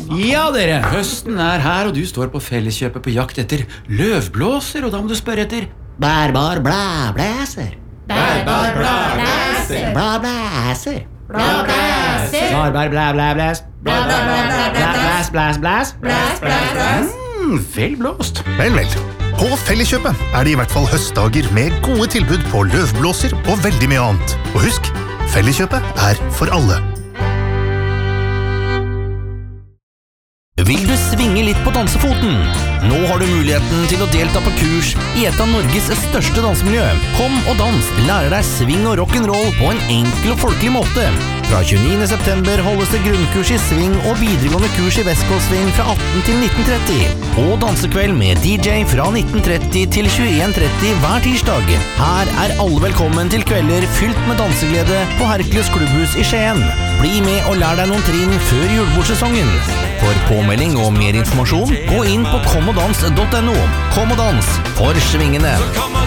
Ja, dere, høsten her, og du står på Felleskjøpet på jakt etter løvblåser, og da må du spørre etter Bærbar blæblæser. Bærbar blæblæser. Blæblæser. Blæblæser. Barbar blæblæblæs. Blæs, blæs, blæs. Blæs, blæs, blæs. Vel blåst. Vel. På Felleskjøpet det I hvert fall høstdager med gode tilbud på løvblåser og veldig mye annet. Og husk, Felleskjøpet for alle. Vil du svinge litt på dansefoten? Nå har du muligheten til å delta på kurs I et av Norges største dansemiljø. Kom og dans, lære deg sving og rock'n'roll på en enkel og folkelig måte. Fra 29. september holdes det grunnkurs I sving og videregående kurs I Vestkoldsving fra 18 til 1930. Og dansekveld med DJ fra 1930 til 21.30 hver tirsdag. Her alle velkommen til kvelder fylt med danseglede på Herkules klubbhus I Skien. Bli med og lær deg noen trinn før julebordsesongen. For påmelding og mer informasjon, gå inn på komodans.no. Kom og dans for svingene!